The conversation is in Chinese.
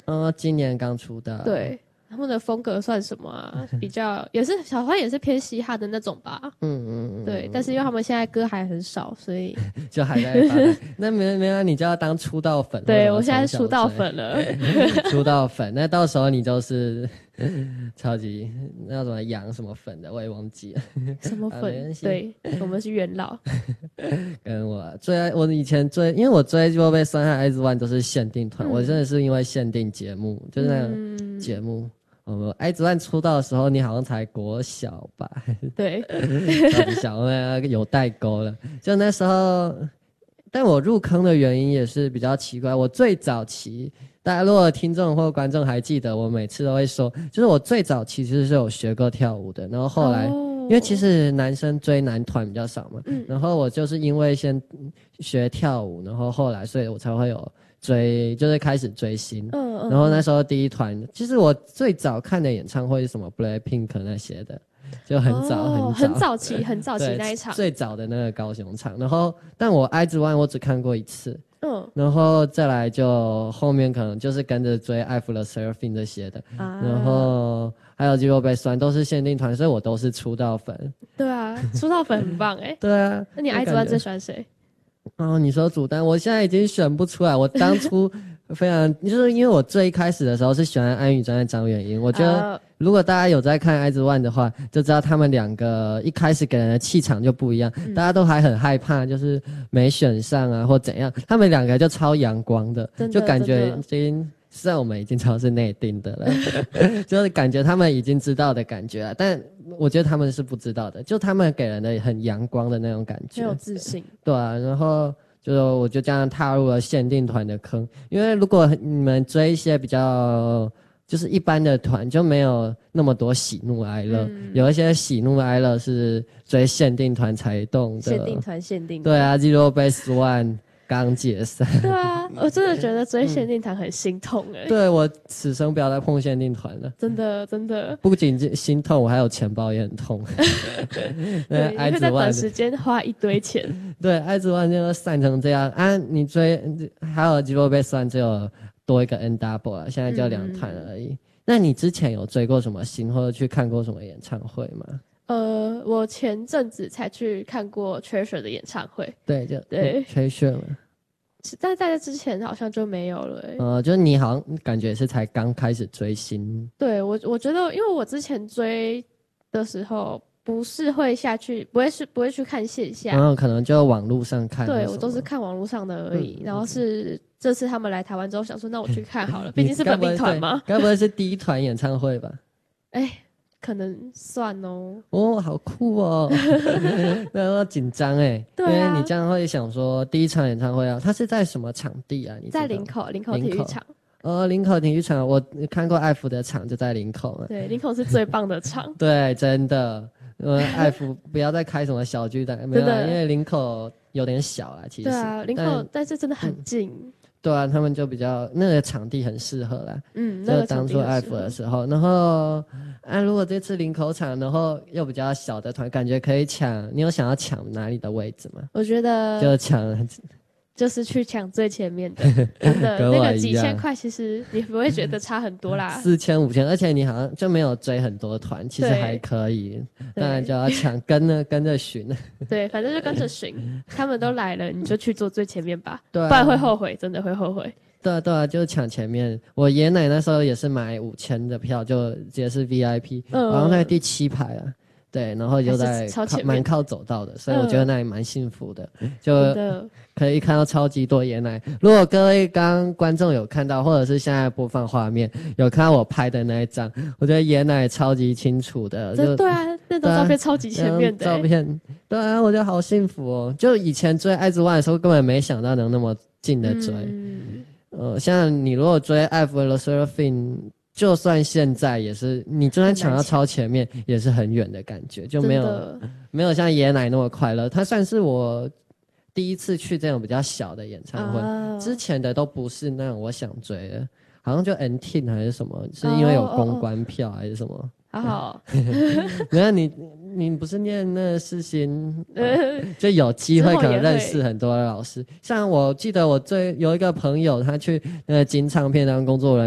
今年刚出道。 对，他们的风格算什么啊？比较也是好像也是偏嘻哈的那种吧。对，但是因为他们现在歌还很少，所以就还在发展。那没有，你就要当出道粉。 对，我现在是出道粉了。 出道粉，那到时候你就是超级那什么洋什么粉的，我也忘记了。 什么粉？对，我们是元老。 跟我以前追，因为我追就被酸害IZ*ONE都是限定团，我真的是因为限定节目，就是那个节目。IZ*ONE出道的时候，你好像才国小吧？ 对， 超级小，有代沟了。就那时候，但我入坑的原因也是比较奇怪。我最早期，大家如果听众或观众还记得，我每次都会说，就是我最早其实是有学过跳舞的，然后后来，因为其实男生追男团比较少嘛，然后我就是因为先学跳舞，然后后来，所以我才会有就是开始追星。然后那时候第一团，其实我最早看的演唱会是什么 BLACKPINK 那些的，就很早期那一场，最早的那个高雄场。然后，但我IZ*ONE我只看过一次。然后再来就后面可能就是跟着追艾芙的 Seraphine 这些的，然后还有肌肉被酸都是限定团，所以我都是出道粉。 对啊，出道粉很棒哎。 对啊， 那你IZ*ONE最喜欢谁？ 你说主单，我现在已经选不出来。我当初非常就是因为我最一开始的时候是喜欢安宇真和张元英，我觉得如果大家有在看IZ*ONE的话，就知道他们两个一开始给人的气场就不一样，大家都还很害怕，就是没选上啊或怎样，他们两个就超阳光的，就感觉已经虽然我们已经知道是内定的了，就是感觉他们已经知道的感觉了，但我觉得他们是不知道的，就他们给人的很阳光的那种感觉， 很有自信。 对啊，然后我就这样踏入了限定团的坑，因为如果你们追一些比较就是一般的团，就没有那么多喜怒哀乐，有一些喜怒哀乐是追限定团才动的。 限定团。 对啊，Zero Base One 刚解散。 对啊，我真的觉得追限定团很心痛哎。 对，我此生不要再碰限定团了。 真的。 不仅心痛，我还有钱包也很痛。 对，你会在短时间花一堆钱。 对，IZ*ONE就散成这样啊！你追还有Zero Base One只有多一个 N-Double 了，现在就2团而已。那你之前有追过什么星，或者去看过什么演唱会吗？ 我前阵子才去看过 Treasure 的演唱会。 对，就对 Treasure 嘛。 但在之前好像就没有了就是你好像感觉是才刚开始追星。 对，我觉得，因为我之前追的时候不是会下去，不会去看线下， 然后可能就网络上看。 对，我都是看网络上的而已。然后是这次他们来台湾之后，想说那我去看好了，毕竟是本命团嘛。 该不会是第一团演唱会吧？ 可能算哦。 好酷哦！那我紧张哎， 对啊， 因为你这样会想说第一场演唱会啊，它是在什么场地啊？你在林口体育场。 林口体育场，我看过艾芙的场就在林口嘛。 对，林口是最棒的场。 对，真的，艾芙不要再开什么小巨蛋，没有，因为林口有点小啦，其实。 对啊，林口，但是真的很近。 对啊，他们就比较那个场地很适合啦。 那个当初艾芙的时候，然后如果这次林口场，然后又比较小的团，感觉可以抢。你有想要抢哪里的位置吗？ 我觉得就是去抢最前面的，真的那个几千块，其实你不会觉得差很多啦。 4000、5000，而且你好像就没有追很多团，其实还可以。当然就要抢，跟着巡。 对，反正就跟着巡，他们都来了，你就去坐最前面吧， 对啊， 不然会后悔，真的会后悔。 对啊，就抢前面。我爷奶那时候也是买5000的票，就直接是 VIP，好像在第7排啊。对，然后就在蛮靠走道的，所以我觉得那里蛮幸福的，就可以看到超级多爷奶。如果各位观众有看到，或者是现在播放画面有看到我拍的那一张，我觉得爷奶超级清楚的。 对啊，那种照片超级前面的照片。对啊，我觉得好幸福哦。就以前追IZ*ONE的时候，根本没想到能那么近的追。像你如果追艾芙和 Seraphine，就算现在也是，你就算抢到超前面，也是很远的感觉，就没有像爷奶那么快乐。他算是我第一次去这种比较小的演唱会，之前的都不是那种我想追的，好像就 N-Team 还是什么，是因为有公关票还是什么。 好， 然后你不是念那世新，就有机会可能认识很多的老师。像我记得有一个朋友，他去金唱片当工作人